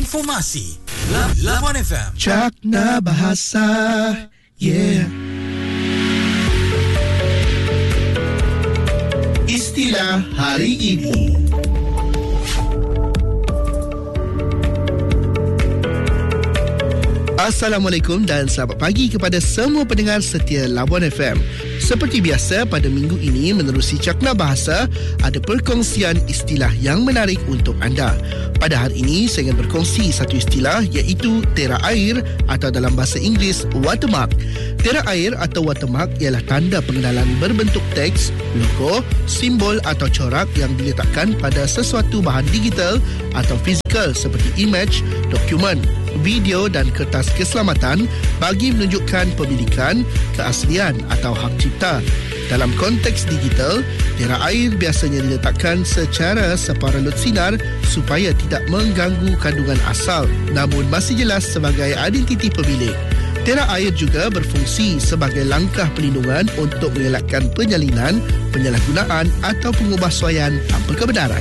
informasi. Labuan FM. Cakna Bahasa. Yeah. Istilah hari ini. Assalamualaikum dan selamat pagi kepada semua pendengar setia Labuan FM. Seperti biasa, pada minggu ini menerusi Cakna Bahasa, ada perkongsian istilah yang menarik untuk anda. Pada hari ini, saya ingin berkongsi satu istilah iaitu tera air atau dalam bahasa Inggeris, watermark. Tera air atau watermark ialah tanda pengenalan berbentuk teks, logo, simbol atau corak yang diletakkan pada sesuatu bahan digital atau fizikal seperti image, dokumen, video dan kertas keselamatan bagi menunjukkan pemilikan, keaslian atau hak cipta. Dalam konteks digital, tera air biasanya diletakkan secara separuh sinar supaya tidak mengganggu kandungan asal, namun masih jelas sebagai identiti pemilik. Tera air juga berfungsi sebagai langkah perlindungan untuk mengelakkan penyalinan, penyalahgunaan atau pengubahsuaian tanpa kebenaran.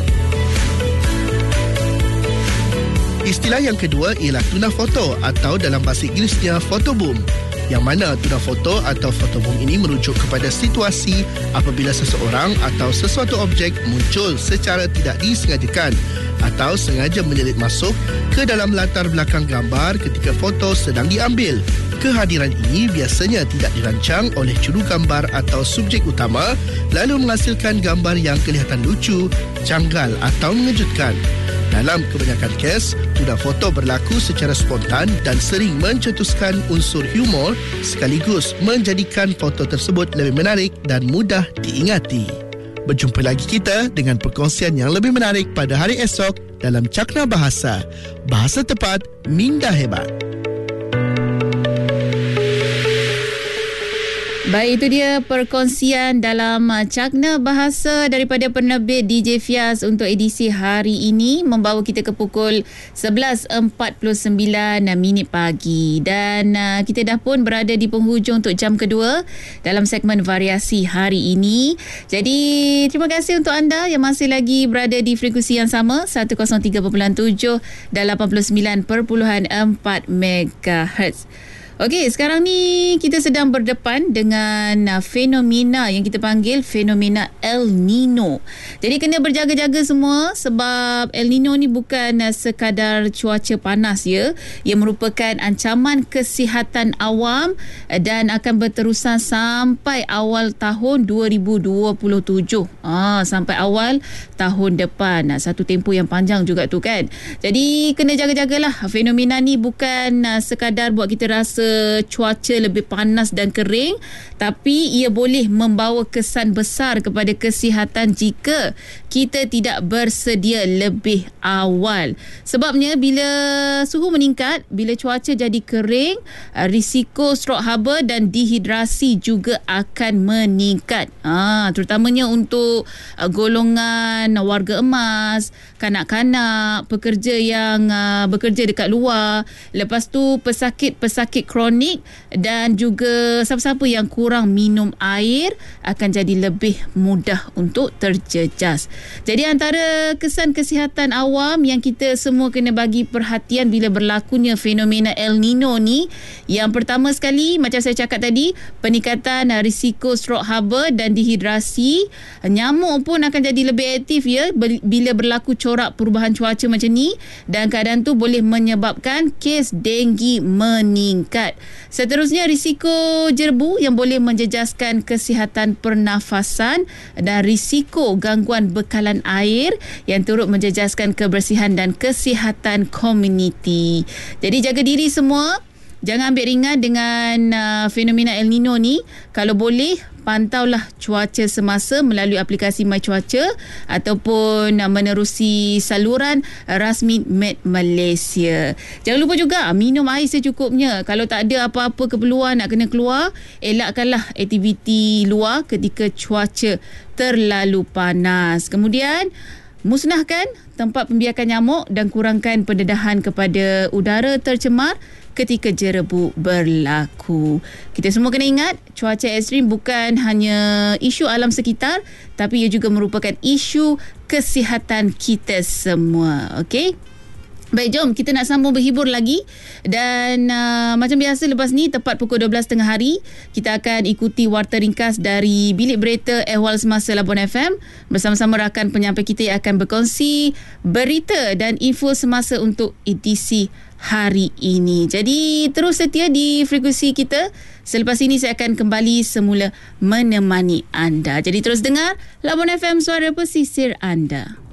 Istilah yang kedua ialah tuna foto atau dalam bahasa Inggerisnya photoboom, yang mana tuna foto atau photoboom ini merujuk kepada situasi apabila seseorang atau sesuatu objek muncul secara tidak disengajakan atau sengaja menyelit masuk ke dalam latar belakang gambar ketika foto sedang diambil. Kehadiran ini biasanya tidak dirancang oleh juru gambar atau subjek utama, lalu menghasilkan gambar yang kelihatan lucu, janggal atau mengejutkan. Dalam kebanyakan kes, tuna foto berlaku secara spontan dan sering mencetuskan unsur humor sekaligus menjadikan foto tersebut lebih menarik dan mudah diingati. Berjumpa lagi kita dengan perkongsian yang lebih menarik pada hari esok dalam Cakna Bahasa. Bahasa tepat, minda hebat. Baik, itu dia perkongsian dalam Cakna Bahasa daripada penerbit DJ Fiaz untuk edisi hari ini, membawa kita ke pukul 11.49 pagi. Dan kita dah pun berada di penghujung untuk jam kedua dalam segmen variasi hari ini. Jadi, terima kasih untuk anda yang masih lagi berada di frekuensi yang sama, 103.7 dan 89.4 MHz. Okey, sekarang ni kita sedang berdepan dengan fenomena yang kita panggil fenomena El Nino. Jadi kena berjaga-jaga semua sebab El Nino ni bukan sekadar cuaca panas ya. Ia merupakan ancaman kesihatan awam dan akan berterusan sampai awal tahun 2027. Sampai awal tahun depan. Satu tempoh yang panjang juga tu kan. Jadi kena jaga-jagalah. Fenomena ni bukan sekadar buat kita rasa cuaca lebih panas dan kering, tapi ia boleh membawa kesan besar kepada kesihatan jika kita tidak bersedia lebih awal. Sebabnya bila suhu meningkat, bila cuaca jadi kering, risiko strok haba dan dehidrasi juga akan meningkat. Terutamanya untuk golongan warga emas, kanak-kanak, pekerja yang bekerja dekat luar, lepas tu pesakit-pesakit kronik dan juga siapa-siapa yang kurang minum air akan jadi lebih mudah untuk terjejas. Jadi antara kesan kesihatan awam yang kita semua kena bagi perhatian bila berlakunya fenomena El Nino ni, yang pertama sekali macam saya cakap tadi, peningkatan risiko strok haba dan dehidrasi. Nyamuk pun akan jadi lebih aktif ya bila berlaku corak perubahan cuaca macam ni, dan keadaan tu boleh menyebabkan kes denggi meningkat. Seterusnya, risiko jerbu yang boleh menjejaskan kesihatan pernafasan dan risiko gangguan bekalan air yang turut menjejaskan kebersihan dan kesihatan komuniti. Jadi jaga diri semua. Jangan ambil ringan dengan fenomena El Nino ni. Kalau boleh, pantaulah cuaca semasa melalui aplikasi My Cuaca ataupun menerusi saluran rasmi Met Malaysia. Jangan lupa juga minum air secukupnya. Kalau tak ada apa-apa keperluan nak kena keluar, elakkanlah aktiviti luar ketika cuaca terlalu panas. Kemudian, musnahkan tempat pembiakan nyamuk dan kurangkan pendedahan kepada udara tercemar ketika jerebu berlaku. Kita semua kena ingat, cuaca ekstrim bukan hanya isu alam sekitar, tapi ia juga merupakan isu kesihatan kita semua. Okey? Baik, jom kita nak sambung berhibur lagi. Dan macam biasa lepas ni tepat pukul 12.30 hari kita akan ikuti warta ringkas dari Bilik Berita Ehwal Semasa Labuan FM bersama-sama rakan penyampai kita yang akan berkongsi berita dan info semasa untuk edisi hari ini. Jadi terus setia di frekuensi kita. Selepas ini saya akan kembali semula menemani anda. Jadi terus dengar Labuan FM, suara pesisir anda.